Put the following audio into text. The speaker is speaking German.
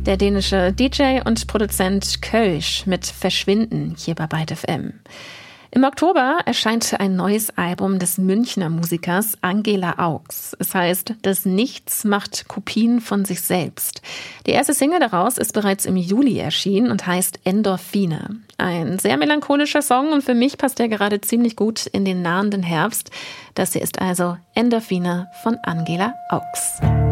Der dänische DJ und Produzent Kölsch mit Verschwinden hier bei Byte FM. Im Oktober erscheint ein neues Album des Münchner Musikers Angela Augs. Es heißt, das Nichts macht Kopien von sich selbst. Die erste Single daraus ist bereits im Juli erschienen und heißt Endorphine. Ein sehr melancholischer Song und für mich passt er gerade ziemlich gut in den nahenden Herbst. Das hier ist also Endorphine von Angela Augs.